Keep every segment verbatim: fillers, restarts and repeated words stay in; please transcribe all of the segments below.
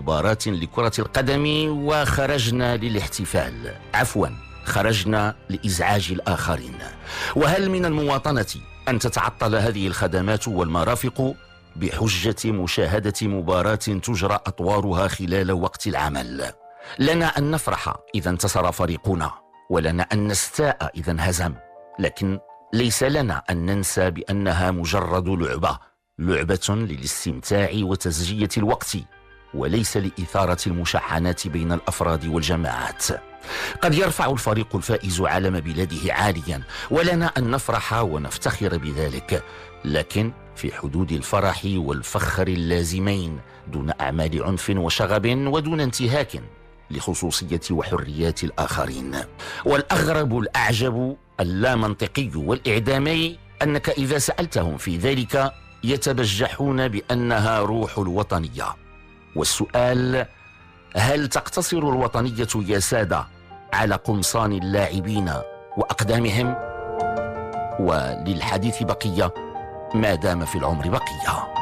مباراة لكرة القدم وخرجنا للاحتفال، عفوا خرجنا لإزعاج الآخرين. وهل من المواطنة أن تتعطل هذه الخدمات والمرافق بحجة مشاهدة مباراة تجرى أطوارها خلال وقت العمل؟ لنا أن نفرح إذا انتصر فريقنا، ولنا أن نستاء إذا انهزم، لكن ليس لنا أن ننسى بأنها مجرد لعبة، لعبة للاستمتاع وتسجية الوقت، وليس لإثارة المشاحنات بين الأفراد والجماعات. قد يرفع الفريق الفائز علم بلاده عاليا، ولنا أن نفرح ونفتخر بذلك، لكن في حدود الفرح والفخر اللازمين، دون أعمال عنف وشغب ودون انتهاك لخصوصية وحريات الآخرين. والأغرب الأعجب اللامنطقي والإعدامي أنك إذا سألتهم في ذلك يتبجحون بأنها روح الوطنية. والسؤال: هل تقتصر الوطنية يا سادة على قمصان اللاعبين وأقدامهم؟ وللحديث بقية ما دام في العمر بقية.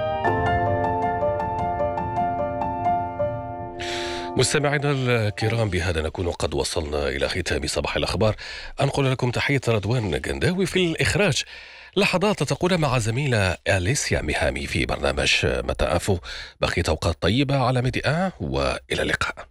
مستمعينا الكرام، بهذا نكون قد وصلنا إلى ختام صباح الأخبار. أنقل لكم تحية رضوان جنداوي في الإخراج. لحظات تقول مع زميلة أليسيا مهامي في برنامج متى أفو. بقيت أوقات طيبة على مدئة، وإلى اللقاء.